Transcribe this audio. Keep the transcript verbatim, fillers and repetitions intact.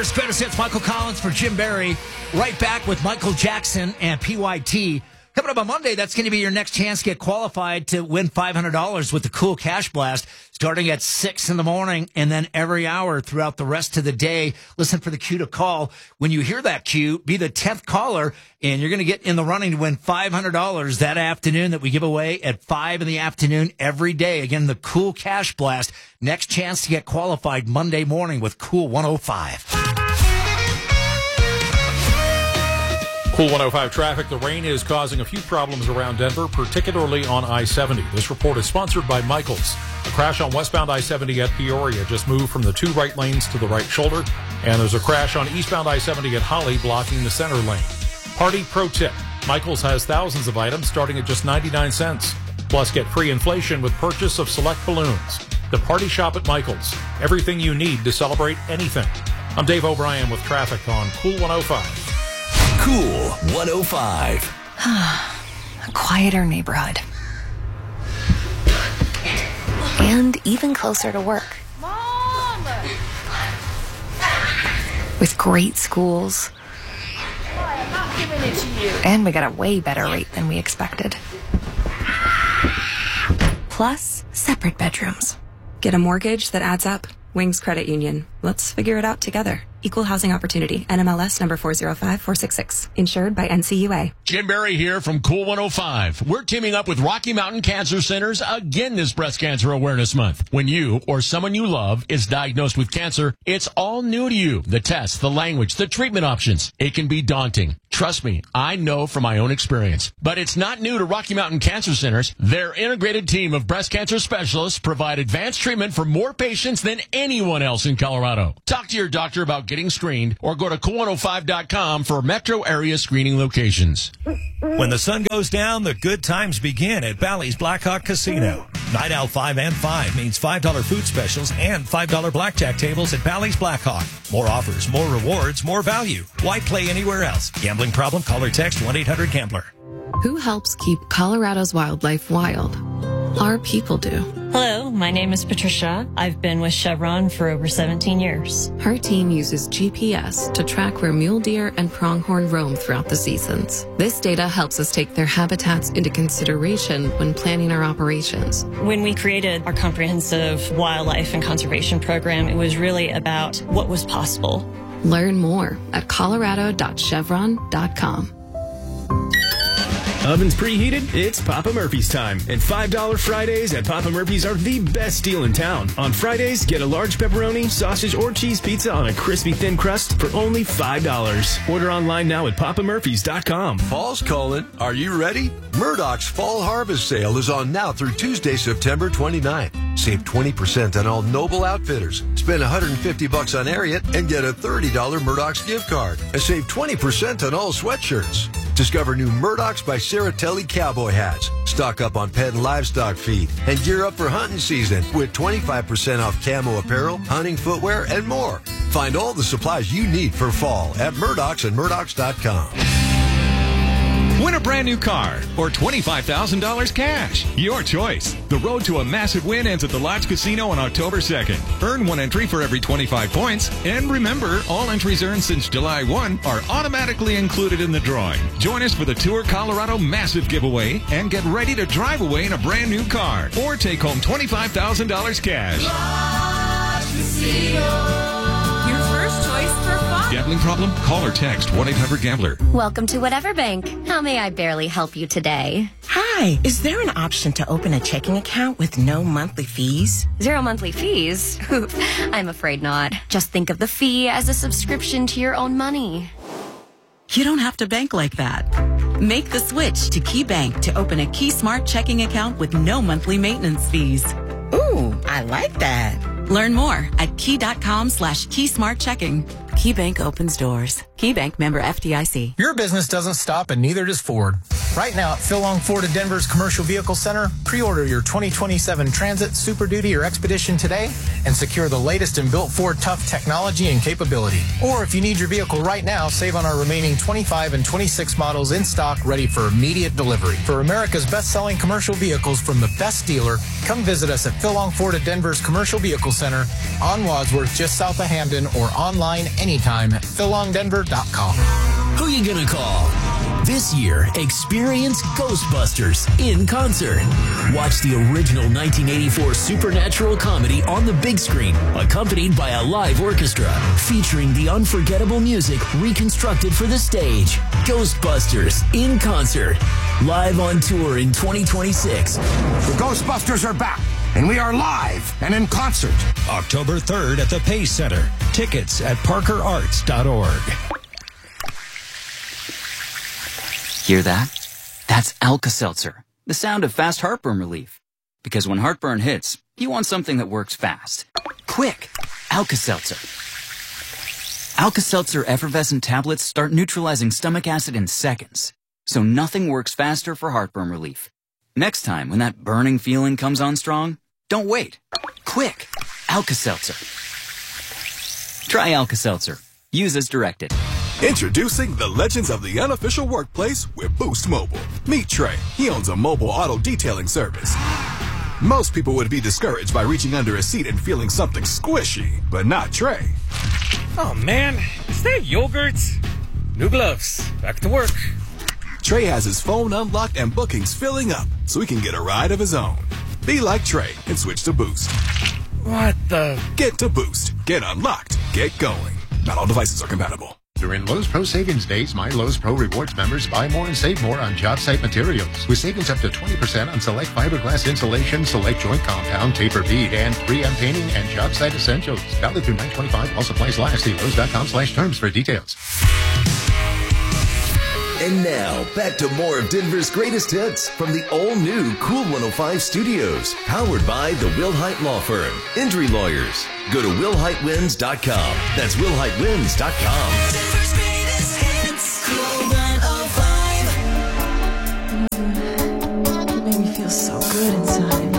Florida's greatest hits, Michael Collins for Jim Barry. Right back with Michael Jackson and P Y T. Coming up on Monday, that's going to be your next chance to get qualified to win five hundred dollars with the Cool Cash Blast, starting at six in the morning and then every hour throughout the rest of the day. Listen for the cue to call. When you hear that cue, be the tenth caller, and you're going to get in the running to win five hundred dollars that afternoon that we give away at five in the afternoon every day. Again, the Cool Cash Blast. Next chance to get qualified Monday morning with Cool one oh five. Cool one oh five traffic. The rain is causing a few problems around Denver, particularly on I seventy. This report is sponsored by Michaels. A crash on westbound I seventy at Peoria. Just moved from the two right lanes to the right shoulder. And there's a crash on eastbound I seventy at Holly, blocking the center lane. Party pro tip. Michaels has thousands of items starting at just ninety-nine cents. Plus, get free inflation with purchase of select balloons. The Party Shop at Michaels. Everything you need to celebrate anything. I'm Dave O'Brien with traffic on Cool one oh five. Cool one oh five. A quieter neighborhood. And even closer to work. Mom! With great schools. I'm not giving it to you. And we got a way better rate than we expected. Plus, separate bedrooms. Get a mortgage that adds up. Wings Credit Union. Let's figure it out together. Equal housing opportunity. N M L S number four zero five four six six. Insured by N C U A. Jim Barry here from Cool one oh five. We're teaming up with Rocky Mountain Cancer Centers again this Breast Cancer Awareness Month. When you or someone you love is diagnosed with cancer, it's all new to you. The tests, the language, the treatment options. It can be daunting. Trust me, I know from my own experience. But it's not new to Rocky Mountain Cancer Centers. Their integrated team of breast cancer specialists provide advanced treatment for more patients than anyone else in Colorado. Talk to your doctor about getting screened or go to cool one oh five dot com for metro area screening locations. When the sun goes down, the good times begin at Bally's Blackhawk Casino. Night Owl five and five means five dollar food specials and five dollar blackjack tables at Bally's Blackhawk. More offers, more rewards, more value. Why play anywhere else? Gambling problem? Call or text one eight hundred gambler. Who helps keep Colorado's wildlife wild? Our people do. Hello, my name is Patricia. I've been with Chevron for over seventeen years. Her team uses G P S to track where mule deer and pronghorn roam throughout the seasons. This data helps us take their habitats into consideration when planning our operations. When we created our comprehensive wildlife and conservation program, it was really about what was possible. Learn more at colorado dot chevron dot com. Ovens preheated? It's Papa Murphy's time. And five dollar Fridays at Papa Murphy's are the best deal in town. On Fridays, get a large pepperoni, sausage, or cheese pizza on a crispy thin crust for only five dollars. Order online now at papa murphys dot com. Fall's calling. Are you ready? Murdoch's Fall Harvest Sale is on now through Tuesday, September twenty-ninth. Save twenty percent on all Noble Outfitters. Spend one hundred fifty bucks on Ariat and get a thirty dollar Murdoch's gift card. And save twenty percent on all sweatshirts. Discover new Murdoch's by Saratelli cowboy hats. Stock up on pet and livestock feed. And gear up for hunting season with twenty-five percent off camo apparel, hunting footwear, and more. Find all the supplies you need for fall at Murdoch's and Murdoch's dot com. Win a brand new car or twenty-five thousand dollars cash. Your choice. The road to a massive win ends at the Lodge Casino on October second. Earn one entry for every twenty-five points. And remember, all entries earned since July first are automatically included in the drawing. Join us for the Tour Colorado Massive Giveaway and get ready to drive away in a brand new car or take home twenty-five thousand dollars cash. Lodge Casino. Your first choice for fun. Gambling problem? Call or text one eight hundred gambler. Welcome to Whatever Bank. How may I barely help you today? Hi, is there an option to open a checking account with no monthly fees? Zero monthly fees? I'm afraid not. Just think of the fee as a subscription to your own money. You don't have to bank like that. Make the switch to Key Bank to open a Key Smart checking account with no monthly maintenance fees. Ooh, I like that. Learn more at key.com slash Key Smart Checking. Key Bank opens doors. Key Bank member F D I C. Your business doesn't stop and neither does Ford. Right now at Phil Long Ford of Denver's Commercial Vehicle Center, pre-order your twenty twenty-seven Transit, Super Duty, or Expedition today and secure the latest in built Ford tough technology and capability. Or if you need your vehicle right now, save on our remaining twenty-five and twenty-six models in stock ready for immediate delivery. For America's best-selling commercial vehicles from the best dealer, come visit us at Phil Long Ford of Denver's Commercial Vehicle Center on Wadsworth, just south of Hamden, or online anytime at phil long denver dot com. Who you gonna call? This year, experience Ghostbusters in concert. Watch the original nineteen eighty-four supernatural comedy on the big screen, accompanied by a live orchestra, featuring the unforgettable music reconstructed for the stage. Ghostbusters in concert. Live on tour in twenty twenty-six. The Ghostbusters are back, and we are live and in concert. October third at the Pace Center. Tickets at parker arts dot org. Hear that? That's Alka-Seltzer, the sound of fast heartburn relief. Because when heartburn hits, you want something that works fast. Quick! Alka-Seltzer. Alka-Seltzer effervescent tablets start neutralizing stomach acid in seconds. So nothing works faster for heartburn relief. Next time when that burning feeling comes on strong, don't wait. Quick! Alka-Seltzer. Try Alka-Seltzer. Use as directed. Introducing the legends of the unofficial workplace with Boost Mobile. Meet Trey. He owns a mobile auto detailing service. Most people would be discouraged by reaching under a seat and feeling something squishy, but not Trey. Oh man, is that yogurt? New gloves. Back to work. Trey has his phone unlocked and bookings filling up, so he can get a ride of his own. Be like Trey and switch to Boost. What the? Get to Boost. Get unlocked. Get going. Not all devices are compatible. During Lowe's Pro Savings Days, my Lowe's Pro Rewards members buy more and save more on job site materials, with savings up to twenty percent on select fiberglass insulation, select joint compound, taper bead, and three M painting and job site essentials. Valid through nine twenty-five while supplies last. See Lowe's dot com slash terms for details. And now, back to more of Denver's greatest hits from the all-new Cool one oh five Studios, powered by the Wilhite Law Firm. Injury lawyers. Go to will hite wins dot com. That's will hite wins dot com. Denver's greatest hits, Cool one oh five. It made me feel so good inside.